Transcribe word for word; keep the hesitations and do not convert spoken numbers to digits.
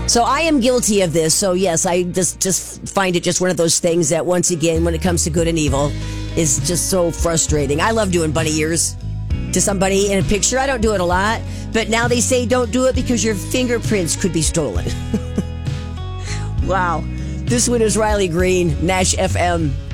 So I am guilty of this. So yes, I just just find it just one of those things that once again, when it comes to good and evil, is just so frustrating. I love doing bunny ears to somebody in a picture. I don't do it a lot, but now they say don't do it because your fingerprints could be stolen. Wow. This one is Riley Green, Nash F M.